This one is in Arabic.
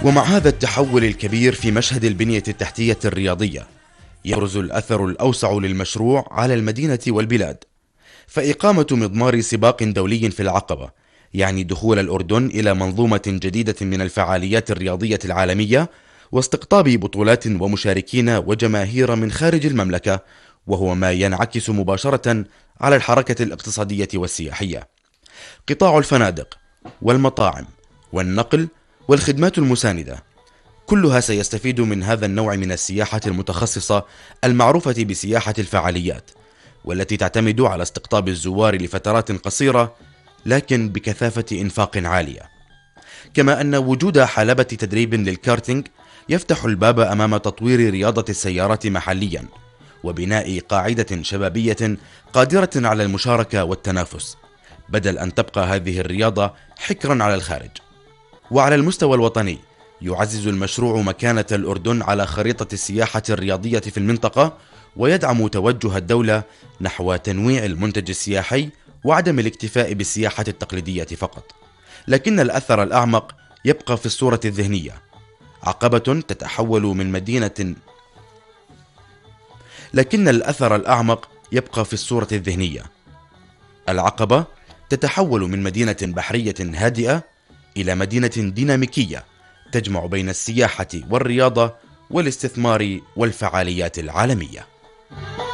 ومع هذا التحول الكبير في مشهد البنية التحتية الرياضية، يبرز الأثر الأوسع للمشروع على المدينة والبلاد. فإقامة مضمار سباق دولي في العقبة يعني دخول الأردن إلى منظومة جديدة من الفعاليات الرياضية العالمية، واستقطاب بطولات ومشاركين وجماهير من خارج المملكة، وهو ما ينعكس مباشرة على الحركة الاقتصادية والسياحية. قطاع الفنادق والمطاعم والنقل والخدمات المساندة كلها سيستفيد من هذا النوع من السياحة المتخصصة المعروفة بسياحة الفعاليات، والتي تعتمد على استقطاب الزوار لفترات قصيرة لكن بكثافة إنفاق عالية. كما أن وجود حلبة تدريب للكارتينج يفتح الباب أمام تطوير رياضة السيارات محليا، وبناء قاعدة شبابية قادرة على المشاركة والتنافس، بدل أن تبقى هذه الرياضة حكرا على الخارج. وعلى المستوى الوطني، يعزز المشروع مكانة الأردن على خريطة السياحة الرياضية في المنطقة، ويدعم توجه الدولة نحو تنويع المنتج السياحي وعدم الاكتفاء بالسياحة التقليدية فقط. لكن الأثر الأعمق يبقى في الصورة الذهنية. عقبة تتحول من مدينة لكن الأثر الأعمق يبقى في الصورة الذهنية. العقبة تتحول من مدينة بحرية هادئة إلى مدينة ديناميكية تجمع بين السياحة والرياضة والاستثمار والفعاليات العالمية.